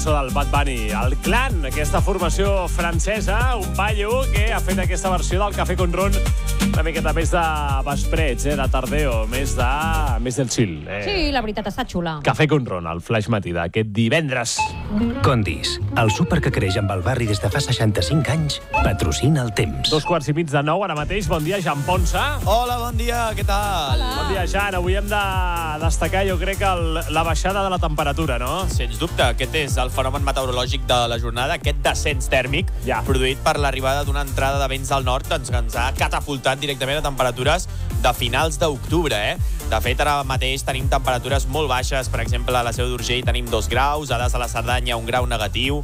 del Bad Bunny, el Clan, aquesta formació francesa, un paio que ha fet aquesta versió del Café con Ron una miqueta més de vesprets, de tardeo, més del chill. Sí, la veritat està xula. Café con Ron, el flash matí d'aquest divendres. Condis, el súper que creix amb el barri des de fa 65 anys, patrocina el temps. 8:15 ara mateix. Bon dia, Jan Ponsa. Hola, bon dia, què tal? Hola. Bon dia, Jan. Avui hem de destacar, jo crec, la baixada de la temperatura, no? Sens dubte, aquest és el fenomen meteorològic de la jornada, aquest descens tèrmic produït per l'arribada d'una entrada de vents del nord que ens ha catapultat directament a temperatures de finals d'octubre, De fet, ara mateix tenim temperatures molt baixes. Per exemple, a la Seu d'Urgell tenim 2 graus, a Das de la Cerdanya 1 grau negatiu,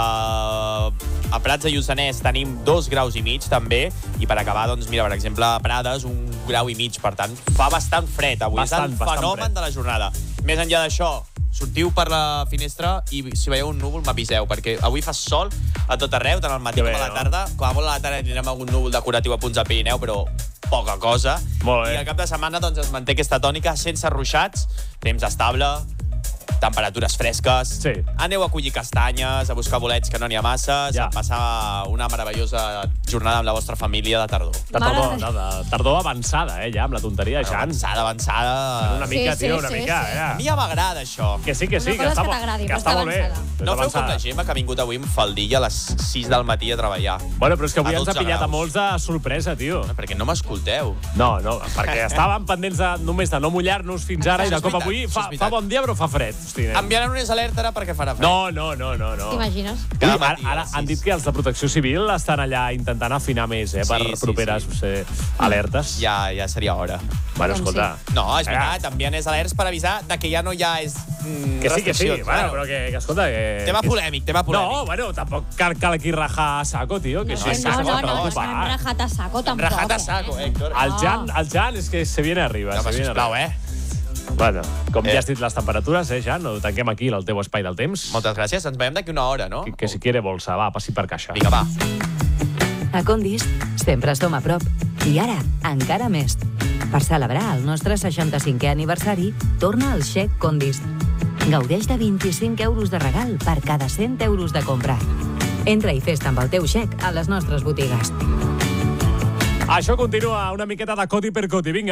a Prats de Lluçanès tenim 2 graus i mig, també, i per acabar, doncs, mira, per exemple, a Prades 1 grau i mig, per tant, fa bastant fred avui. És el fenomen de la jornada. Més enllà d'això, sortiu per la finestra i si veieu un núvol m'aviseu, perquè avui fa sol a tot arreu, tant al matí com a la tarda. Com a molt a la tarda tindrem algun núvol decoratiu a punts de Pirineu, però poca cosa. Molt bé. I al cap de setmana doncs, es manté aquesta tònica sense ruixats, temps estable, temperatures fresques. Sí. Aneu a collir castanyes, a buscar bolets que no n'hi ha masses, a passar una meravellosa jornada amb la vostra família de tardor. De tardor avançada, ja, amb la tonteria, Jan. Avançada. Una mica, tio, una mica. A mi ja m'agrada, això. Que sí, Una cosa és que t'agradi, que però està molt bé. No feu com la Gemma, que ha vingut avui amb faldilla a les 6 del matí a treballar. Bueno, però és que avui A ens ha 12 pillat a graus. molts de sorpresa, tio. Perquè no m'escolteu. No, perquè estàvem pendents només de no mullar-nos fins ara i de cop avui fa bon dia però fa fred. Enviaran unes alerta ara perquè farà fred. No. T'imagines? Ara han dit que els de Protecció Civil estan allà intentant afinar més, per properes alertes. Ja seria hora. Bueno, escolta. No, és veritat, envien les alertes per avisar que ja no hi ha Que sí. Bueno, però que escolta... Tema polèmic. No, bueno, tampoc cal aquí rajar a saco, tio. Que No, és que han rajat a saco, tampoc. Rajat a saco, Héctor. El Jan és que se viene arriba. Home, sisplau, Bueno, com ja has dit les temperatures, Jan, ho tanquem aquí, el teu espai del temps. Moltes gràcies, ens veiem d'aquí una hora, no? Que si quiere bolsa, va, passi per caixa. Vinga, va. A Condis sempre som a prop. I ara, encara més. Per celebrar el nostre 65è aniversari, torna el xec Condis. Gaudeix de 25 euros de regal per cada 100 euros de compra. Entra i fes-te amb el teu xec a les nostres botigues. Això continua una miqueta de coti per coti. Vinga.